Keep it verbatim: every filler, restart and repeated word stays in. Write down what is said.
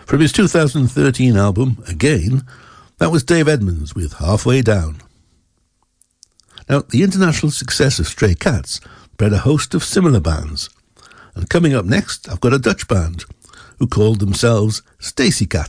From his two thousand thirteen album, Again, that was Dave Edmunds with Halfway Down. Now, the international success of Stray Cats bred a host of similar bands. And coming up next, I've got a Dutch band who called themselves Stacy Cat.